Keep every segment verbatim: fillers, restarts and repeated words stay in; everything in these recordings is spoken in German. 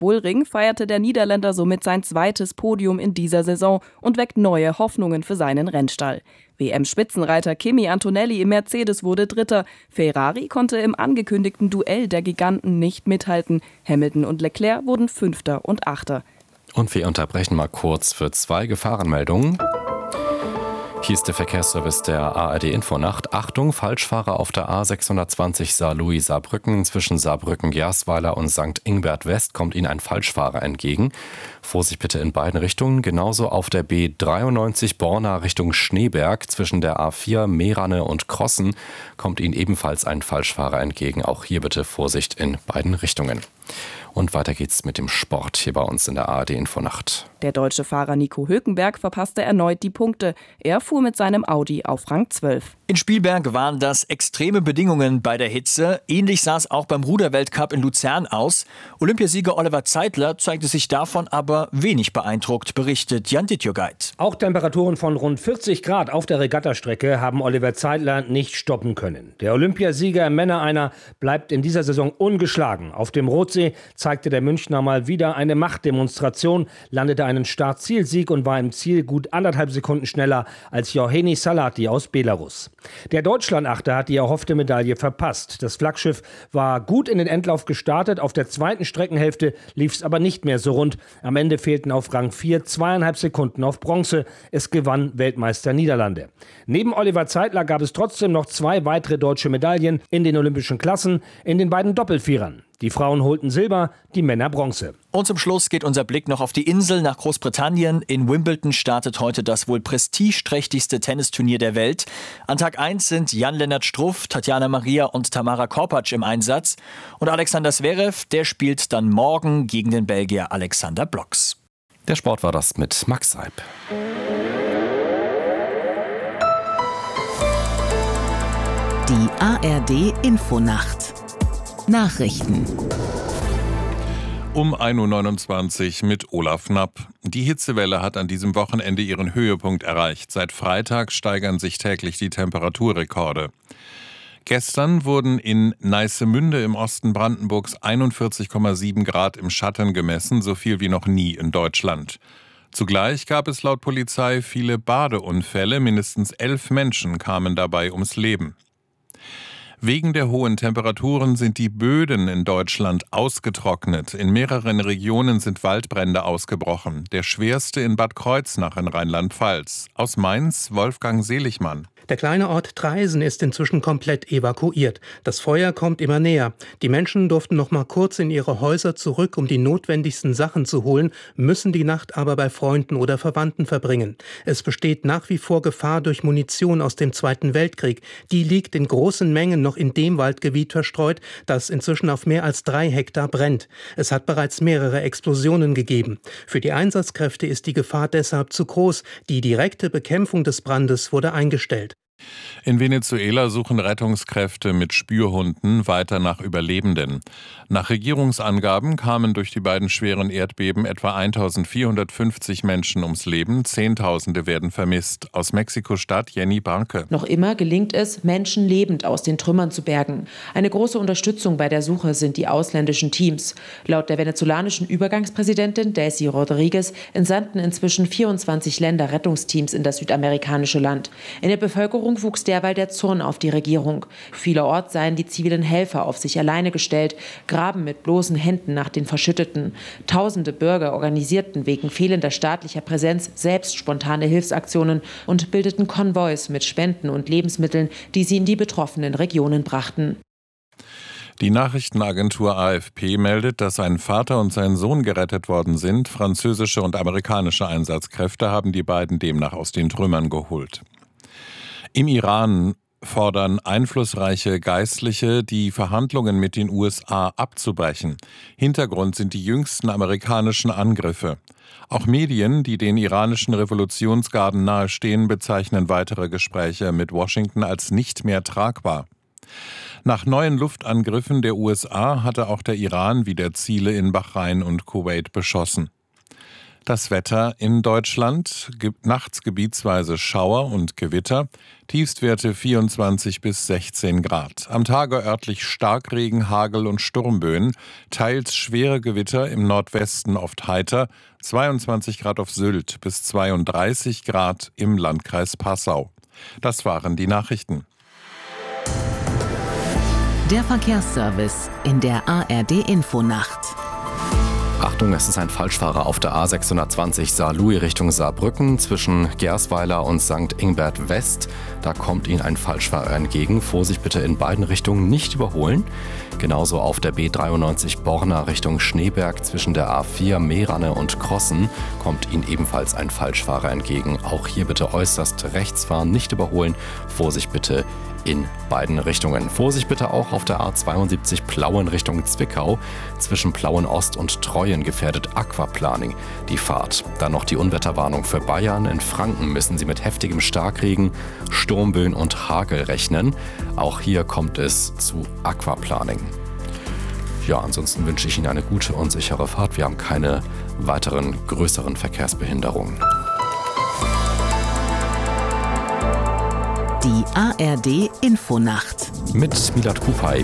Bullring feierte der Niederländer somit sein zweites Podium in dieser Saison und weckt neue Hoffnungen für seinen Rennstall. W M-Spitzenreiter Kimi Antonelli im Mercedes wurde Dritter. Ferrari konnte im angekündigten Duell der Giganten nicht mithalten. Hamilton und Leclerc wurden Fünfter und Achter. Und wir unterbrechen mal kurz für zwei Gefahrenmeldungen. Hier ist der Verkehrsservice der A R D-Infonacht. Achtung, Falschfahrer auf der A sechshundertzwanzig Saarlouis-Saarbrücken. Zwischen Saarbrücken-Gersweiler und Sankt Ingbert West kommt Ihnen ein Falschfahrer entgegen. Vorsicht bitte in beiden Richtungen. Genauso auf der B dreiundneunzig Borna Richtung Schneeberg. Zwischen der A vier Meerane und Krossen kommt Ihnen ebenfalls ein Falschfahrer entgegen. Auch hier bitte Vorsicht in beiden Richtungen. Und weiter geht's mit dem Sport hier bei uns in der A R D-Infonacht. Der deutsche Fahrer Nico Hülkenberg verpasste erneut die Punkte. Er fuhr mit seinem Audi auf Rang zwölf. In Spielberg waren das extreme Bedingungen bei der Hitze. Ähnlich sah es auch beim Ruderweltcup in Luzern aus. Olympiasieger Oliver Zeitler zeigte sich davon aber wenig beeindruckt, berichtet Jan Dittjogait. Auch Temperaturen von rund vierzig Grad auf der Regattastrecke haben Oliver Zeitler nicht stoppen können. Der Olympiasieger im Männer-Einer bleibt in dieser Saison ungeschlagen. Auf dem Rotsee zeigte der Münchner mal wieder eine Machtdemonstration, landete einen Start-Ziel-Sieg und war im Ziel gut anderthalb Sekunden schneller als Johannes Salati aus Belarus. Der Deutschlandachter hat die erhoffte Medaille verpasst. Das Flaggschiff war gut in den Endlauf gestartet, auf der zweiten Streckenhälfte lief es aber nicht mehr so rund. Am Ende fehlten auf Rang vier zweieinhalb Sekunden auf Bronze. Es gewann Weltmeister Niederlande. Neben Oliver Zeitler gab es trotzdem noch zwei weitere deutsche Medaillen in den olympischen Klassen, in den beiden Doppelvierern. Die Frauen holten Silber, die Männer Bronze. Und zum Schluss geht unser Blick noch auf die Insel nach Großbritannien. In Wimbledon startet heute das wohl prestigeträchtigste Tennisturnier der Welt. An Tag eins sind Jan-Lennart Struff, Tatjana Maria und Tamara Korpatsch im Einsatz. Und Alexander Zverev, der spielt dann morgen gegen den Belgier Alexander Bloks. Der Sport war das mit Max Seib. Die A R D-Infonacht. Nachrichten. Um ein Uhr neunundzwanzig mit Olaf Knapp. Die Hitzewelle hat an diesem Wochenende ihren Höhepunkt erreicht. Seit Freitag steigern sich täglich die Temperaturrekorde. Gestern wurden in Neissemünde im Osten Brandenburgs einundvierzig Komma sieben Grad im Schatten gemessen, so viel wie noch nie in Deutschland. Zugleich gab es laut Polizei viele Badeunfälle. Mindestens elf Menschen kamen dabei ums Leben. Wegen der hohen Temperaturen sind die Böden in Deutschland ausgetrocknet. In mehreren Regionen sind Waldbrände ausgebrochen. Der schwerste in Bad Kreuznach in Rheinland-Pfalz. Aus Mainz Wolfgang Seligmann. Der kleine Ort Traisen ist inzwischen komplett evakuiert. Das Feuer kommt immer näher. Die Menschen durften noch mal kurz in ihre Häuser zurück, um die notwendigsten Sachen zu holen, müssen die Nacht aber bei Freunden oder Verwandten verbringen. Es besteht nach wie vor Gefahr durch Munition aus dem Zweiten Weltkrieg. Die liegt in großen Mengen noch in dem Waldgebiet verstreut, das inzwischen auf mehr als drei Hektar brennt. Es hat bereits mehrere Explosionen gegeben. Für die Einsatzkräfte ist die Gefahr deshalb zu groß. Die direkte Bekämpfung des Brandes wurde eingestellt. In Venezuela suchen Rettungskräfte mit Spürhunden weiter nach Überlebenden. Nach Regierungsangaben kamen durch die beiden schweren Erdbeben etwa eintausendvierhundertfünfzig Menschen ums Leben. Zehntausende werden vermisst. Aus Mexiko-Stadt Jenny Barke. Noch immer gelingt es, Menschen lebend aus den Trümmern zu bergen. Eine große Unterstützung bei der Suche sind die ausländischen Teams. Laut der venezolanischen Übergangspräsidentin Daisy Rodriguez entsandten inzwischen vierundzwanzig Länder Rettungsteams in das südamerikanische Land. In der Bevölkerung wuchs derweil der Zorn auf die Regierung. Vielerorts seien die zivilen Helfer auf sich alleine gestellt, graben mit bloßen Händen nach den Verschütteten. Tausende Bürger organisierten wegen fehlender staatlicher Präsenz selbst spontane Hilfsaktionen und bildeten Konvois mit Spenden und Lebensmitteln, die sie in die betroffenen Regionen brachten. Die Nachrichtenagentur A F P meldet, dass ein Vater und sein Sohn gerettet worden sind. Französische und amerikanische Einsatzkräfte haben die beiden demnach aus den Trümmern geholt. Im Iran fordern einflussreiche Geistliche, die Verhandlungen mit den U S A abzubrechen. Hintergrund sind die jüngsten amerikanischen Angriffe. Auch Medien, die den iranischen Revolutionsgarden nahestehen, bezeichnen weitere Gespräche mit Washington als nicht mehr tragbar. Nach neuen Luftangriffen der U S A hatte auch der Iran wieder Ziele in Bahrain und Kuwait beschossen. Das Wetter in Deutschland, nachts gebietsweise Schauer und Gewitter, Tiefstwerte vierundzwanzig bis sechzehn Grad. Am Tage örtlich Starkregen, Hagel und Sturmböen, teils schwere Gewitter, im Nordwesten oft heiter, zweiundzwanzig Grad auf Sylt bis zweiunddreißig Grad im Landkreis Passau. Das waren die Nachrichten. Der Verkehrsservice in der A R D-Infonacht. Achtung, es ist ein Falschfahrer auf der A sechshundertzwanzig Saarlouis Richtung Saarbrücken zwischen Gersweiler und Sankt Ingbert West. Da kommt Ihnen ein Falschfahrer entgegen. Vorsicht bitte in beiden Richtungen nicht überholen. Genauso auf der B dreiundneunzig Borna Richtung Schneeberg zwischen der A vier Meerane und Krossen kommt Ihnen ebenfalls ein Falschfahrer entgegen. Auch hier bitte äußerst rechts fahren, nicht überholen. Vorsicht bitte in beiden Richtungen. Vorsicht bitte auch auf der A zweiundsiebzig Plauen Richtung Zwickau. Zwischen Plauen Ost und Treuen gefährdet Aquaplaning die Fahrt. Dann noch die Unwetterwarnung für Bayern. In Franken müssen Sie mit heftigem Starkregen, Sturmböen und Hagel rechnen. Auch hier kommt es zu Aquaplaning. Ja, ansonsten wünsche ich Ihnen eine gute und sichere Fahrt. Wir haben keine weiteren größeren Verkehrsbehinderungen. Die A R D-Infonacht. Mit Milad Kupay.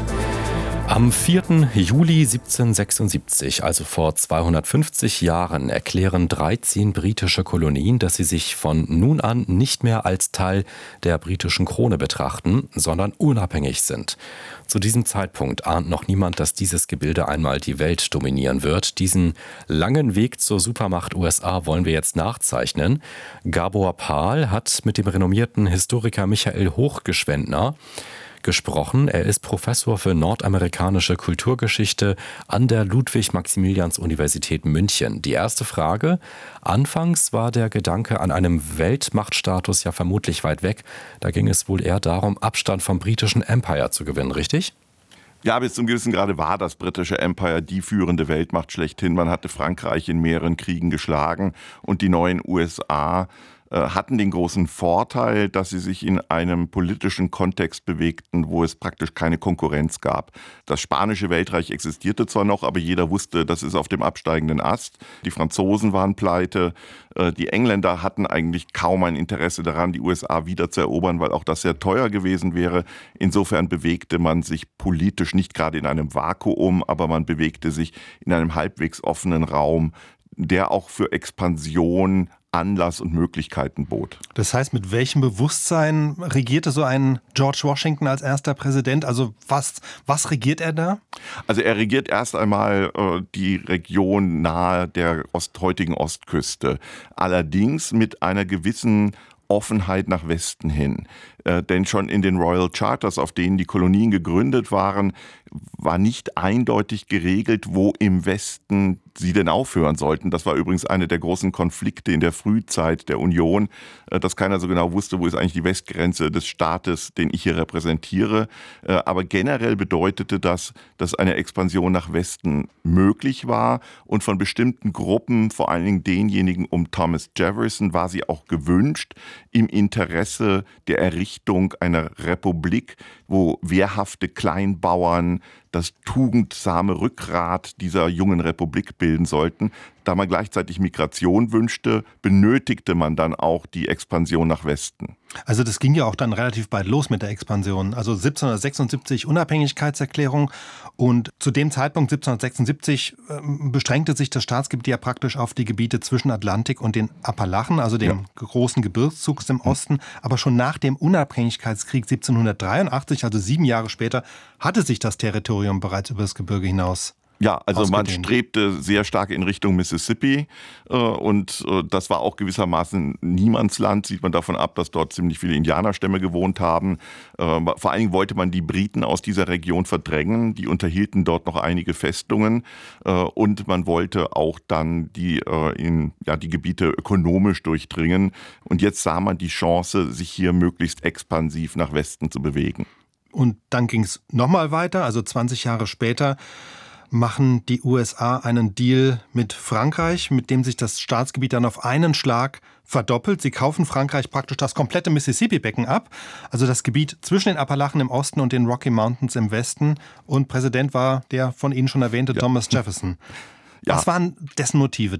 Am vierten Juli siebzehnhundertsechsundsiebzig, also vor zweihundertfünfzig Jahren, erklären dreizehn britische Kolonien, dass sie sich von nun an nicht mehr als Teil der britischen Krone betrachten, sondern unabhängig sind. Zu diesem Zeitpunkt ahnt noch niemand, dass dieses Gebilde einmal die Welt dominieren wird. Diesen langen Weg zur Supermacht U S A wollen wir jetzt nachzeichnen. Gabor Pahl hat mit dem renommierten Historiker Michael Hochgeschwendtner gesprochen. Er ist Professor für nordamerikanische Kulturgeschichte an der Ludwig-Maximilians-Universität München. Die erste Frage: Anfangs war der Gedanke an einem Weltmachtstatus ja vermutlich weit weg. Da ging es wohl eher darum, Abstand vom britischen Empire zu gewinnen, richtig? Ja, bis zum gewissen Grade war das britische Empire die führende Weltmacht schlechthin. Man hatte Frankreich in mehreren Kriegen geschlagen und die neuen U S A hatten den großen Vorteil, dass sie sich in einem politischen Kontext bewegten, wo es praktisch keine Konkurrenz gab. Das spanische Weltreich existierte zwar noch, aber jeder wusste, das ist auf dem absteigenden Ast. Die Franzosen waren pleite. Die Engländer hatten eigentlich kaum ein Interesse daran, die U S A wieder zu erobern, weil auch das sehr teuer gewesen wäre. Insofern bewegte man sich politisch nicht gerade in einem Vakuum, aber man bewegte sich in einem halbwegs offenen Raum, der auch für Expansion Anlass und Möglichkeiten bot. Das heißt, mit welchem Bewusstsein regierte so ein George Washington als erster Präsident? Also was, was regiert er da? Also er regiert erst einmal äh, die Region nahe der Ost, heutigen Ostküste. Allerdings mit einer gewissen Offenheit nach Westen hin. Äh, denn schon in den Royal Charters, auf denen die Kolonien gegründet waren, war nicht eindeutig geregelt, wo im Westen sie denn aufhören sollten. Das war übrigens einer der großen Konflikte in der Frühzeit der Union, äh, dass keiner so genau wusste, wo ist eigentlich die Westgrenze des Staates, den ich hier repräsentiere. Äh, aber generell bedeutete das, dass eine Expansion nach Westen möglich war und von bestimmten Gruppen, vor allen Dingen denjenigen um Thomas Jefferson, war sie auch gewünscht, im Interesse der Errichtung einer Republik, wo wehrhafte Kleinbauern das tugendsame Rückgrat dieser jungen Republik bilden sollten. Da man gleichzeitig Migration wünschte, benötigte man dann auch die Expansion nach Westen. Also das ging ja auch dann relativ bald los mit der Expansion. Also siebzehnhundertsechsundsiebzig Unabhängigkeitserklärung und zu dem Zeitpunkt siebzehnhundertsechsundsiebzig äh, beschränkte sich das Staatsgebiet ja praktisch auf die Gebiete zwischen Atlantik und den Appalachen, also dem ja. großen Gebirgszugs im Osten. Aber schon nach dem Unabhängigkeitskrieg siebzehnhundertdreiundachtzig, also sieben Jahre später, hatte sich das Territorium bereits über das Gebirge hinaus Ja, also ausgedehnt. Man strebte sehr stark in Richtung Mississippi äh, und äh, das war auch gewissermaßen Niemandsland, sieht man davon ab, dass dort ziemlich viele Indianerstämme gewohnt haben. Äh, vor allen Dingen wollte man die Briten aus dieser Region verdrängen, die unterhielten dort noch einige Festungen äh, und man wollte auch dann die, äh, in, ja, die Gebiete ökonomisch durchdringen und jetzt sah man die Chance, sich hier möglichst expansiv nach Westen zu bewegen. Und dann ging es nochmal weiter, also zwanzig Jahre später machen die U S A einen Deal mit Frankreich, mit dem sich das Staatsgebiet dann auf einen Schlag verdoppelt. Sie kaufen Frankreich praktisch das komplette Mississippi-Becken ab, also das Gebiet zwischen den Appalachen im Osten und den Rocky Mountains im Westen. Und Präsident war der von Ihnen schon erwähnte ja. Thomas Jefferson. Ja. Was waren dessen Motive da?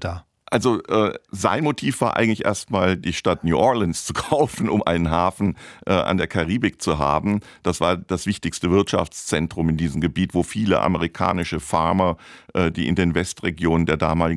Also äh, sein Motiv war eigentlich erstmal die Stadt New Orleans zu kaufen, um einen Hafen äh, an der Karibik zu haben. Das war das wichtigste Wirtschaftszentrum in diesem Gebiet, wo viele amerikanische Farmer, äh, die in den Westregionen der damaligen